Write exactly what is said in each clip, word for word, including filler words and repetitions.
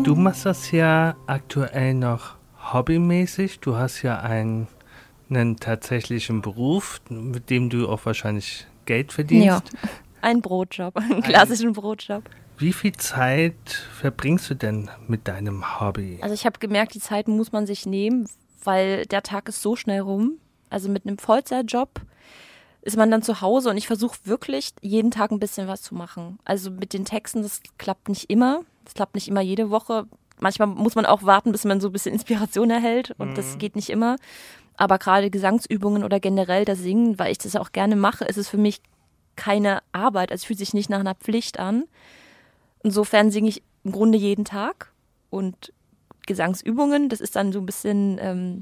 Du machst das ja aktuell noch hobbymäßig. Du hast ja einen, einen tatsächlichen Beruf, mit dem du auch wahrscheinlich Geld verdienst. Ja, ein Brotjob, einen klassischen Brotjob. Wie viel Zeit verbringst du denn mit deinem Hobby? Also ich habe gemerkt, die Zeit muss man sich nehmen, weil der Tag ist so schnell rum. Also mit einem Vollzeitjob ist man dann zu Hause und ich versuche wirklich jeden Tag ein bisschen was zu machen. Also mit den Texten, das klappt nicht immer. Das klappt nicht immer jede Woche. Manchmal muss man auch warten, bis man so ein bisschen Inspiration erhält und mhm. das geht nicht immer. Aber gerade Gesangsübungen oder generell das Singen, weil ich das auch gerne mache, ist es für mich keine Arbeit. Also es fühlt sich nicht nach einer Pflicht an. Insofern singe ich im Grunde jeden Tag und Gesangsübungen, das ist dann so ein bisschen ähm,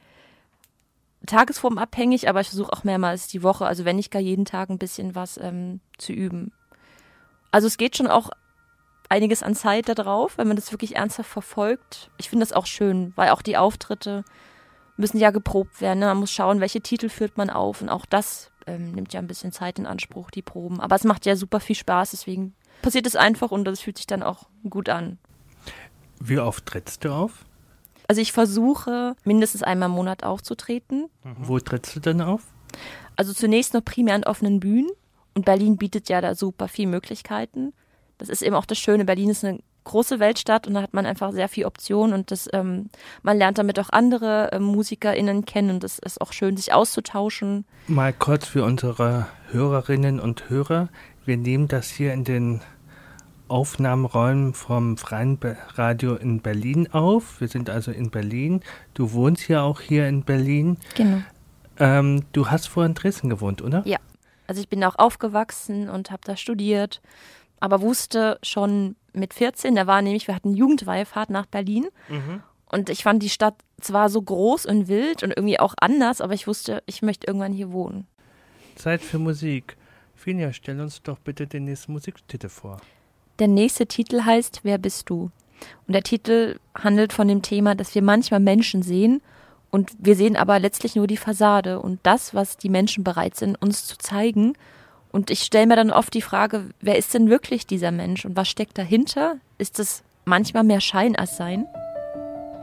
tagesformabhängig, aber ich versuche auch mehrmals die Woche, also wenn nicht gar jeden Tag ein bisschen was ähm, zu üben. Also es geht schon auch einiges an Zeit da drauf, wenn man das wirklich ernsthaft verfolgt. Ich finde das auch schön, weil auch die Auftritte müssen ja geprobt werden. Ne? Man muss schauen, welche Titel führt man auf und auch das ähm, nimmt ja ein bisschen Zeit in Anspruch, die Proben. Aber es macht ja super viel Spaß, deswegen passiert es einfach und das fühlt sich dann auch gut an. Wie oft trittst du auf? Also ich versuche, mindestens einmal im Monat aufzutreten. Mhm. Wo trittst du denn auf? Also zunächst noch primär an offenen Bühnen. Und Berlin bietet ja da super viele Möglichkeiten. Das ist eben auch das Schöne. Berlin ist eine große Weltstadt und da hat man einfach sehr viele Optionen. Und das, ähm, man lernt damit auch andere äh, MusikerInnen kennen. Und das ist auch schön, sich auszutauschen. Mal kurz für unsere Hörerinnen und Hörer. Wir nehmen das hier in den Aufnahmeräumen vom Freien Radio in Berlin auf. Wir sind also in Berlin. Du wohnst ja auch hier in Berlin. Genau. Ähm, du hast vorher in Dresden gewohnt, oder? Ja, also ich bin auch aufgewachsen und habe da studiert, aber wusste schon mit vierzehn, da war nämlich, wir hatten Jugendweihfahrt nach Berlin mhm. und ich fand die Stadt zwar so groß und wild und irgendwie auch anders, aber ich wusste, ich möchte irgendwann hier wohnen. Zeit für Musik. Finja, stell uns doch bitte den nächsten Musiktitel vor. Der nächste Titel heißt Wer bist du? Und der Titel handelt von dem Thema, dass wir manchmal Menschen sehen und wir sehen aber letztlich nur die Fassade und das, was die Menschen bereit sind, uns zu zeigen. Und ich stelle mir dann oft die Frage, wer ist denn wirklich dieser Mensch und was steckt dahinter? Ist es manchmal mehr Schein als Sein?